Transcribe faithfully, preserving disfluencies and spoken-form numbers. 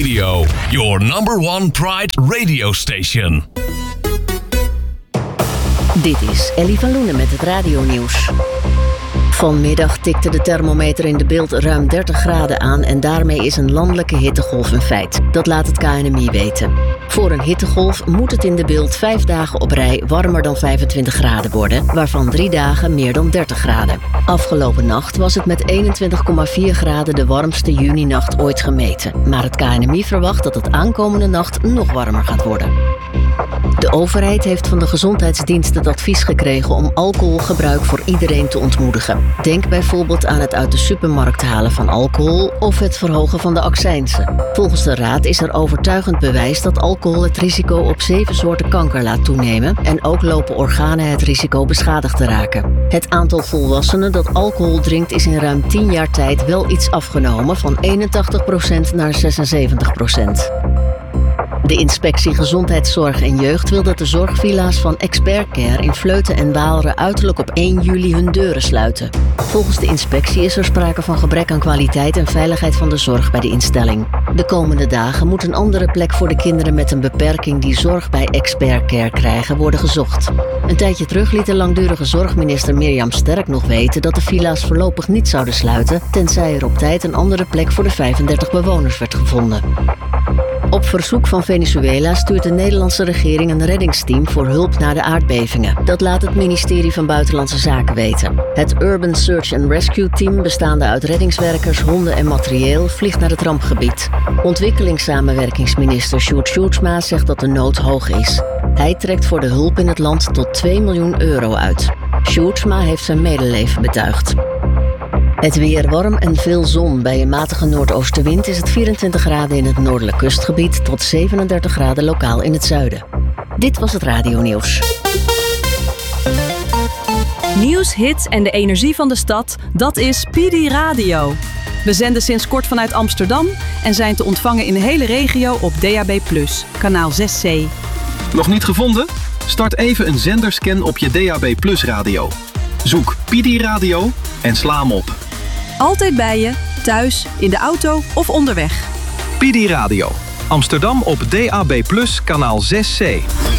Radio, your number one Pride radio station. Dit is Ellie van Loenen met het radionieuws. Vanmiddag tikte de thermometer in de Bilt ruim dertig graden aan en daarmee is een landelijke hittegolf een feit. Dat laat het K N M I weten. Voor een hittegolf moet het in de Bilt vijf dagen op rij warmer dan vijfentwintig graden worden, waarvan drie dagen meer dan dertig graden. Afgelopen nacht was het met eenentwintig komma vier graden de warmste juninacht ooit gemeten. Maar het K N M I verwacht dat het aankomende nacht nog warmer gaat worden. De overheid heeft van de gezondheidsdienst het advies gekregen om alcoholgebruik voor iedereen te ontmoedigen. Denk bijvoorbeeld aan het uit de supermarkt halen van alcohol of het verhogen van de accijnzen. Volgens de Raad is er overtuigend bewijs dat alcohol het risico op zeven soorten kanker laat toenemen en ook lopen organen het risico beschadigd te raken. Het aantal volwassenen dat alcohol drinkt is in ruim tien jaar tijd wel iets afgenomen, van eenentachtig procent naar zesenzeventig procent. De Inspectie Gezondheidszorg en Jeugd wil dat de zorgvilla's van Expert Care in Vleuten en Waalre uiterlijk op één juli hun deuren sluiten. Volgens de inspectie is er sprake van gebrek aan kwaliteit en veiligheid van de zorg bij de instelling. De komende dagen moet een andere plek voor de kinderen met een beperking die zorg bij Expert Care krijgen worden gezocht. Een tijdje terug liet de langdurige zorgminister Mirjam Sterk nog weten dat de villa's voorlopig niet zouden sluiten, tenzij er op tijd een andere plek voor de vijfendertig bewoners werd gevonden. Op verzoek van Venezuela stuurt de Nederlandse regering een reddingsteam voor hulp na de aardbevingen. Dat laat het ministerie van Buitenlandse Zaken weten. Het Urban Search and Rescue Team, bestaande uit reddingswerkers, honden en materieel, vliegt naar het rampgebied. Ontwikkelingssamenwerkingsminister Sjoerd Sjoerdsma zegt dat de nood hoog is. Hij trekt voor de hulp in het land tot twee miljoen euro uit. Sjoerdsma heeft zijn medeleven betuigd. Het weer warm en veel zon. Bij een matige noordoostenwind is het vierentwintig graden in het noordelijk kustgebied tot zevenendertig graden lokaal in het zuiden. Dit was het radionieuws. Nieuws, hits en de energie van de stad, dat is P D Radio. We zenden sinds kort vanuit Amsterdam en zijn te ontvangen in de hele regio op D A B plus, kanaal zes C. Nog niet gevonden? Start even een zenderscan op je D A B plus radio. Zoek P D Radio en sla hem op. Altijd bij je, thuis, in de auto of onderweg. P D Radio. Amsterdam op D A B plus, kanaal zes C.